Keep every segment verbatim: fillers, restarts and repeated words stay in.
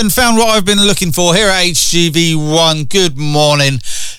and found what I've been looking for here at H G V one. Good morning.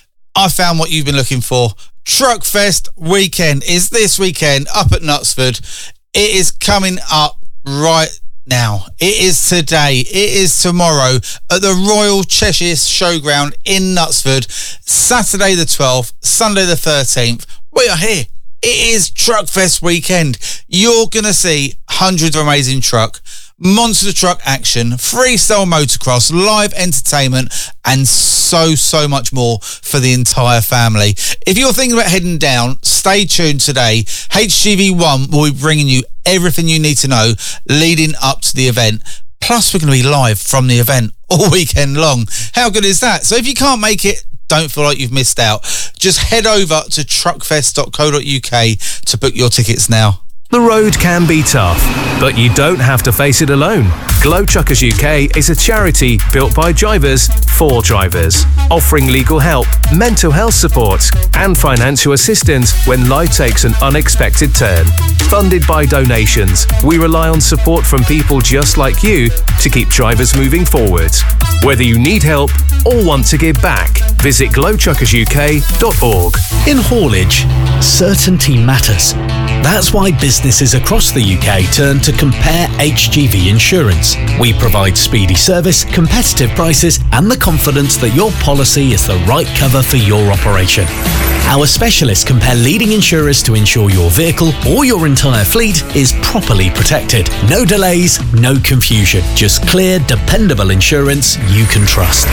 I found what you've been looking for. Truckfest weekend is this weekend up at Knutsford. It is coming up right now. It is today. It is tomorrow at the Royal Cheshire Showground in Knutsford. Saturday the twelfth, Sunday the thirteenth. We are here. It is Truckfest weekend. You're going to see hundreds of amazing truck, monster truck action, freestyle motocross, live entertainment, and so, so much more for the entire family. If you're thinking about heading down, stay tuned today. H G V one will be bringing you everything you need to know leading up to the event. Plus, we're going to be live from the event all weekend long. How good is that? So if you can't make it, don't feel like you've missed out. Just head over to truckfest dot co dot U K to book your tickets now. The road can be tough, but you don't have to face it alone. Glow Truckers U K is a charity built by drivers for drivers, offering legal help, mental health support, and financial assistance when life takes an unexpected turn. Funded by donations, we rely on support from people just like you to keep drivers moving forward. Whether you need help or want to give back, visit glow truckers U K dot org. In haulage, certainty matters. That's why businesses across the U K turn to Compare H G V Insurance. We provide speedy service, competitive prices, and the confidence that your policy is the right cover for your operation. Our specialists compare leading insurers to ensure your vehicle or your entire fleet is properly protected. No delays, no confusion. Just clear, dependable insurance you can trust.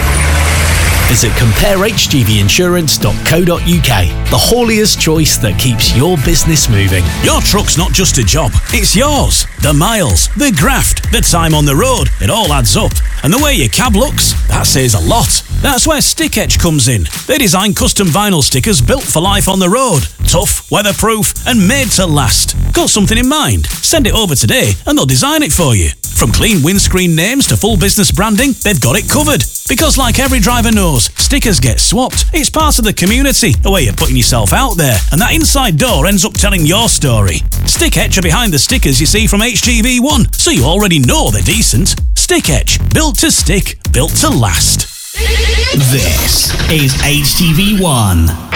Visit compare H G V insurance dot co dot U K, the haulier's choice that keeps your business moving. Your truck's not just a job, it's yours. The miles, the graft, the time on the road, it all adds up. And the way your cab looks, that says a lot. That's where Stick Etch comes in. They design custom vinyl stickers built for life on the road. Tough, weatherproof, and made to last. Got something in mind? Send it over today and they'll design it for you. From clean windscreen names to full business branding, they've got it covered. Because like every driver knows, stickers get swapped. It's part of the community, a way of putting yourself out there, and that inside door ends up telling your story. Stick Etch are behind the stickers you see from H G V one, so you already know they're decent. Stick Etch, built to stick, built to last. This is H G V one.